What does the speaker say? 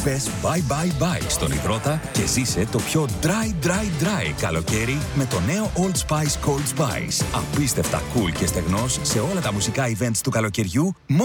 Πες bye bye bye στον υδρότα και ζήσε το πιο dry καλοκαίρι με το νέο Old Spice Cold Spice. Απίστευτα cool και στεγνός σε όλα τα μουσικά events του καλοκαιριού.